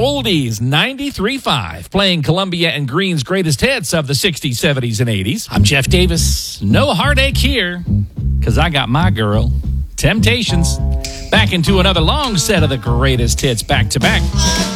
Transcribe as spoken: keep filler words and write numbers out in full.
Oldies ninety-three point five, playing Columbia and Green's greatest hits of the sixties, seventies, and eighties. I'm Jeff Davis. No heartache here, because I got my girl, Temptations. Back into another long set of the greatest hits back to back.